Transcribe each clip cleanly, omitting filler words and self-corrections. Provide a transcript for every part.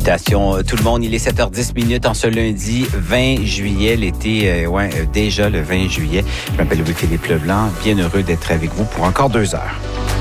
Salutations tout le monde, il est 7h10 en ce lundi 20 juillet, l'été, déjà le 20 juillet. Je m'appelle Louis-Philippe Leblanc, bien heureux d'être avec vous pour encore 2 heures.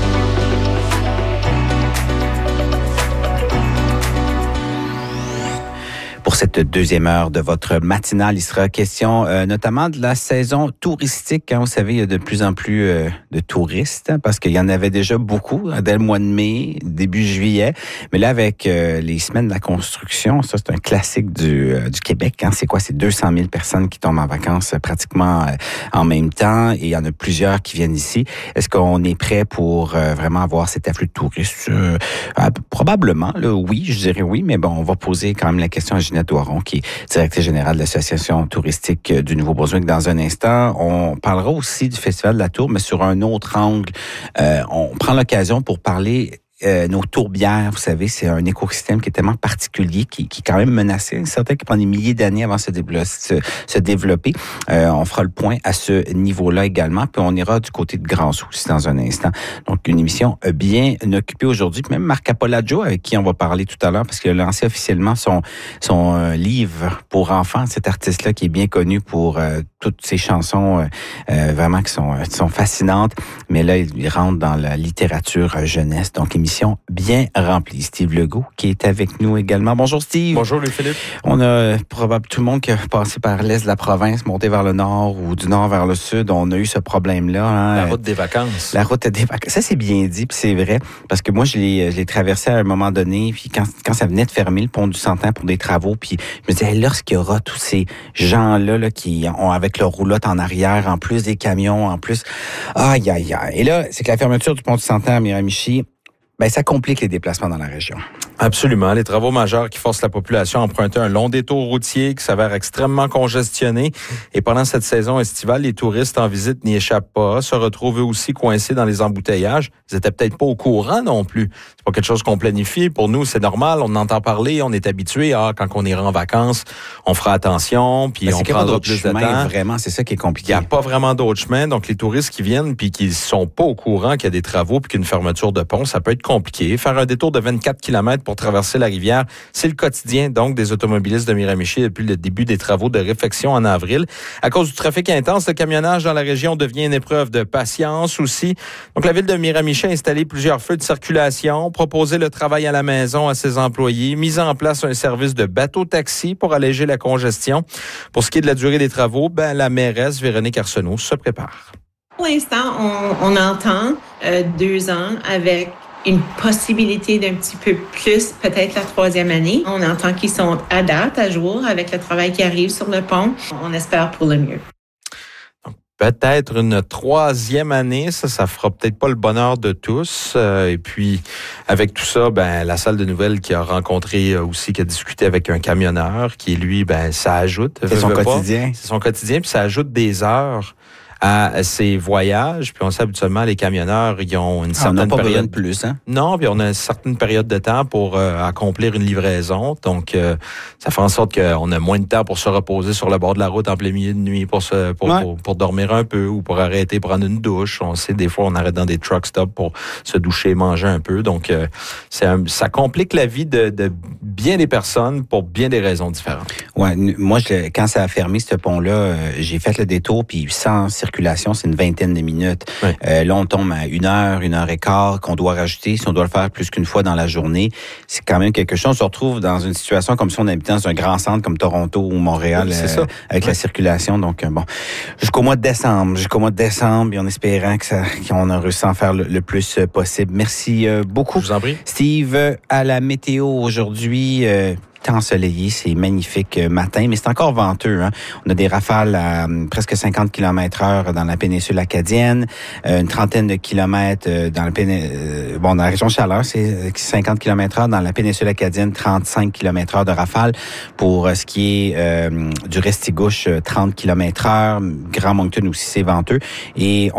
Pour cette deuxième heure de votre matinale, il sera question notamment de la saison touristique. Vous savez, il y a de plus en plus de touristes parce qu'il y en avait déjà beaucoup dès le mois de mai, début juillet. Mais là, avec les semaines de la construction, ça, c'est un classique du Québec. C'est quoi? C'est 200 000 personnes qui tombent en vacances pratiquement en même temps et il y en a plusieurs qui viennent ici. Est-ce qu'on est prêt pour vraiment avoir cet afflux de touristes? Probablement, là, oui, je dirais oui, mais bon, on va poser quand même la question à Ginette Doiron, qui est directrice générale de l'Association touristique du Nouveau-Brunswick dans un instant. On parlera aussi du Festival de la Tour, mais sur un autre angle. On prend l'occasion pour parler nos tourbières, vous savez, c'est un écosystème qui est tellement particulier, qui est quand même menacé. Certains qui prennent des milliers d'années avant de se développer. On fera le point à ce niveau-là également. Puis on ira du côté de Grand-Sault aussi dans un instant. Donc, une émission bien occupée aujourd'hui. Puis même Marc Apolaggio, avec qui on va parler tout à l'heure, parce qu'il a lancé officiellement son livre pour enfants. Cet artiste-là qui est bien connu pour toutes ses chansons vraiment qui sont fascinantes. Mais là, il rentre dans la littérature jeunesse. Donc, émission bien remplie. Steve Legault qui est avec nous également. Bonjour Steve. Bonjour Louis-Philippe. On a probablement tout le monde qui a passé par l'est de la province, monté vers le nord ou du nord vers le sud. On a eu ce problème-là. La route des vacances. La route des vacances. Ça, c'est bien dit, puis c'est vrai. Parce que moi, je l'ai traversé à un moment donné, puis quand ça venait de fermer le pont du Centenaire pour des travaux, puis je me disais, lorsqu'il y aura tous ces gens-là qui ont avec leur roulotte en arrière, en plus des camions, en plus... Aïe, aïe, aïe. Et là, c'est que la fermeture du pont du Centenaire à Miramichi, ça complique les déplacements dans la région. Absolument. Les travaux majeurs qui forcent la population à emprunter un long détour routier qui s'avère extrêmement congestionné. Et pendant cette saison estivale, les touristes en visite n'y échappent pas, se retrouvent eux aussi coincés dans les embouteillages. Ils étaient peut-être pas au courant non plus. C'est pas quelque chose qu'on planifie. Pour nous, c'est normal. On en entend parler. On est habitué. Quand on ira en vacances, on fera attention. Puis on prendra plus de temps. Vraiment, c'est ça qui est compliqué. Il n'y a pas vraiment d'autres chemins. Donc, les touristes qui viennent puis qui sont pas au courant qu'il y a des travaux puis qu'une fermeture de pont, ça peut être compliqué. Faire un détour de 24 km pour traverser la rivière, c'est le quotidien donc des automobilistes de Miramichi depuis le début des travaux de réfection en avril. À cause du trafic intense, le camionnage dans la région devient une épreuve de patience aussi. Donc la ville de Miramichi a installé plusieurs feux de circulation, proposé le travail à la maison à ses employés, mis en place un service de bateau-taxi pour alléger la congestion. Pour ce qui est de la durée des travaux, la mairesse Véronique Arsenault se prépare. Pour l'instant, on entend 2 ans avec une possibilité d'un petit peu plus, peut-être la 3e année. On entend qu'ils sont à date, à jour, avec le travail qui arrive sur le pont. On espère pour le mieux. Donc, peut-être une 3e année, ça fera peut-être pas le bonheur de tous. Et puis, avec tout ça, la salle de nouvelles qui a rencontré aussi, qui a discuté avec un camionneur, qui lui, ça ajoute. C'est son quotidien. C'est son quotidien, puis ça ajoute des heures à ces voyages. Puis on sait habituellement, les camionneurs, ils ont une certaine on n'a pas période de plus, hein? Non, puis on a une certaine période de temps pour accomplir une livraison. Donc, ça fait en sorte qu'on a moins de temps pour se reposer sur le bord de la route en plein milieu de nuit pour dormir un peu ou pour arrêter, prendre une douche. On sait, des fois, on arrête dans des truck stops pour se doucher, manger un peu. Donc, ça complique la vie de bien des personnes pour bien des raisons différentes. Ouais, moi, quand ça a fermé, ce pont-là, j'ai fait le détour, puis sans circulation, c'est une 20aine de minutes. Ouais. Là, on tombe à 1 heure, 1 heure et quart qu'on doit rajouter. Si on doit le faire plus qu'une fois dans la journée, c'est quand même quelque chose. On se retrouve dans une situation comme si on habitait dans un grand centre comme Toronto ou Montréal, avec la circulation. Donc, jusqu'au mois de décembre, et en espérant qu'on a réussi à en faire le plus possible. Merci beaucoup. Je vous en prie. Steve, à la météo aujourd'hui, ensoleillé, c'est magnifique matin, mais c'est encore venteux. On a des rafales à presque 50 km/h dans la péninsule acadienne, une trentaine de kilomètres dans la région Chaleur, c'est 50 km/h dans la péninsule acadienne, 35 km/h de rafale. Pour ce qui est du Restigouche, 30 km/h. Grand Moncton aussi, c'est venteux. Et